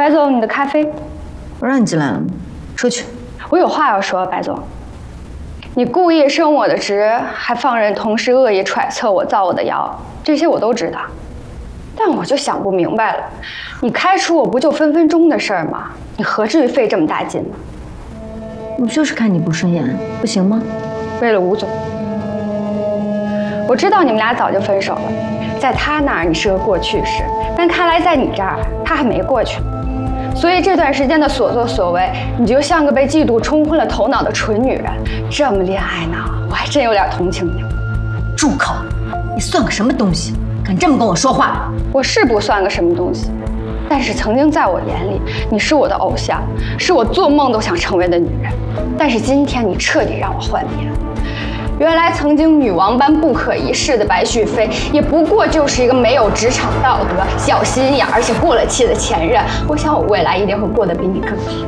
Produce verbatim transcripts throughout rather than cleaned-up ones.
白总，你的咖啡。 我让你进来了吗？出去。 我有话要说，白总。你故意升我的职，还放任同事恶意揣测我、造我的谣，这些我都知道。但我就想不明白了，你开除我不就分分钟的事儿吗？你何至于费这么大劲呢？ 我就是看你不顺眼，不行吗？ 为了吴总。我知道你们俩早就分手了，在他那儿你是个过去式，但看来在你这儿他还没过去。所以这段时间的所作所为，你就像个被嫉妒冲昏了头脑的蠢女人。这么恋爱脑，我还真有点同情你。 住口！你算个什么东西？敢这么跟我说话？ 我是不算个什么东西，但是曾经在我眼里，你是我的偶像，是我做梦都想成为的女人。但是今天你彻底让我幻灭了。原来曾经女王般不可一世的白旭飞，也不过就是一个没有职场道德、小心眼而且过了气的前任。我想我未来一定会过得比你更好。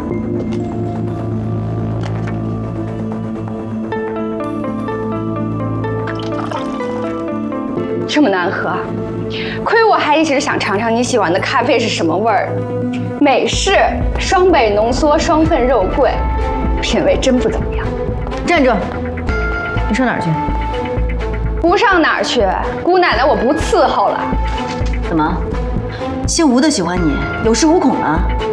这么难喝，亏我还一直想尝尝你喜欢的咖啡是什么味儿呢。美式双倍浓缩双份肉桂，品味真不怎么样。 站住！你上哪儿去？ 不上哪儿去？姑奶奶，我不伺候了。 怎么，姓吴的喜欢你，有恃无恐了？